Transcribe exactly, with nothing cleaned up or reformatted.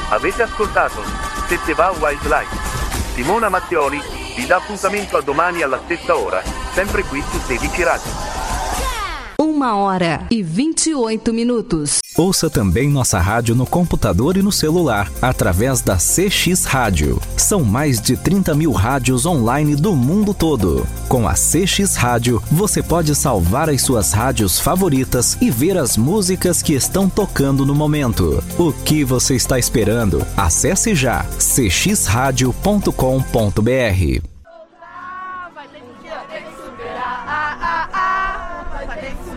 Avete ascoltato Sette Va Wildlife. Simona Matteoli vi dà appuntamento a domani alla stessa ora, sempre qui su sedici Radio. Uma hora e vinte e oito minutos. Ouça também nossa rádio no computador e no celular, através da C X Rádio. São mais de trinta mil rádios online do mundo todo. Com a C X Rádio, você pode salvar as suas rádios favoritas e ver as músicas que estão tocando no momento. O que você está esperando? Acesse já c x radio ponto com ponto b r.